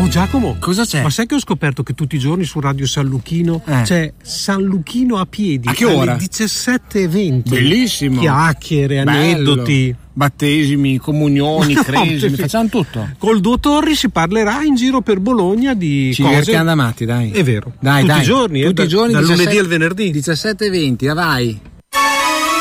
Oh Giacomo, cosa c'è? Ma sai che ho scoperto che tutti i giorni su Radio San Luchino c'è San Luchino a piedi? A che ora? Alle 17:20. Bellissimo. Chiacchiere, aneddoti. Battesimi, comunioni, cresimi, facciamo tutto. Col Duo Torri si parlerà in giro per Bologna di ci cose. divertiamo da matti, dai. È vero. Dai, tutti i giorni, tutti i giorni, dal 17, lunedì al venerdì. 17:20, vai.